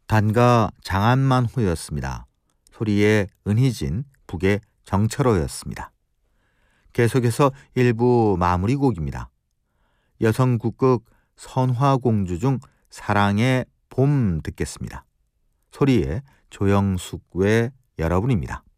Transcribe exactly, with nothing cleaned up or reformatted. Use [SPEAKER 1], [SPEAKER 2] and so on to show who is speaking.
[SPEAKER 1] 단가 장안만호였습니다. 소리에 은희진 북의 정철호였습니다. 계속해서 일부 마무리 곡입니다. 여성국극 선화공주 중 사랑의 봄 듣겠습니다. 소리에 조영숙 외 여러분입니다.